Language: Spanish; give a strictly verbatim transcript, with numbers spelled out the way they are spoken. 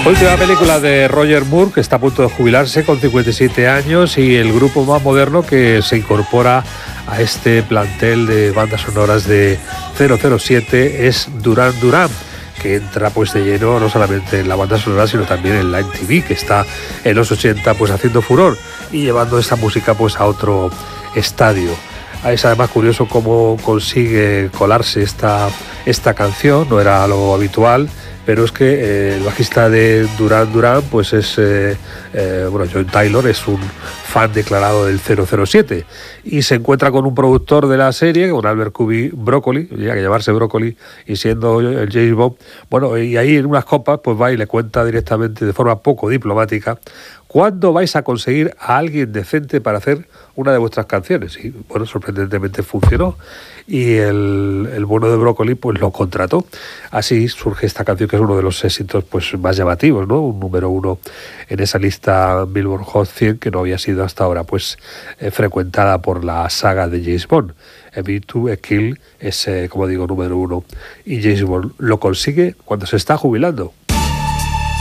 Última película de Roger Moore, que está a punto de jubilarse con cincuenta y siete años, y el grupo más moderno que se incorpora a este plantel de bandas sonoras de cero cero siete es Duran Duran, que entra pues de lleno no solamente en la banda sonora, sino también en la M T V, que está en los ochenta pues haciendo furor y llevando esta música pues a otro estadio. Es además curioso cómo consigue colarse esta, esta canción, no era lo habitual, pero es que eh, el bajista de Duran Duran pues es, eh, eh, bueno, John Taylor es un fan declarado del cero cero siete y se encuentra con un productor de la serie, con Albert Kubi Broccoli, ya que llamarse Broccoli y siendo el James Bond, bueno, y ahí en unas copas pues va y le cuenta directamente de forma poco diplomática: ¿cuándo vais a conseguir a alguien decente para hacer una de vuestras canciones? Y bueno, sorprendentemente funcionó y el, el bueno de Broccoli pues lo contrató. Así surge esta canción, que es uno de los éxitos pues más llamativos, ¿no? Un número uno en esa lista Billboard Hot cien, que no había sido hasta ahora pues eh, frecuentada por la saga de James Bond. A Beat to a Kill es, eh, como digo, número uno, y James Bond lo consigue cuando se está jubilando.